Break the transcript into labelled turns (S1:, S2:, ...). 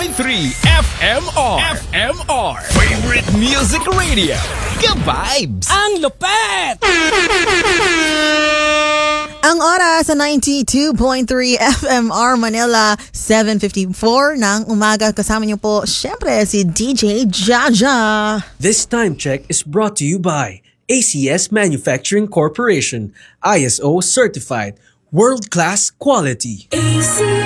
S1: FMR. Favorite Music Radio. Ka-vibes.
S2: Ang lupet!
S3: Ang oras sa 92.3 FMR Manila, 7:54 ng umaga. Kasama niyo po, syempre, si DJ Jaja.
S4: This time check is brought to you by ACS Manufacturing Corporation, ISO certified, world-class quality.
S5: ACS.